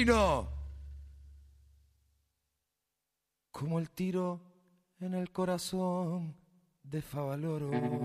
Trino. Como el tiro en el corazón de Favaloro.